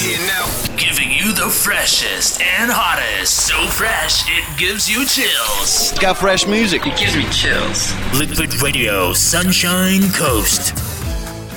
Yeah, now. Giving you the freshest and hottest. So fresh, it gives you chills. Got fresh music. It gives me chills. Liquid Radio, Sunshine Coast.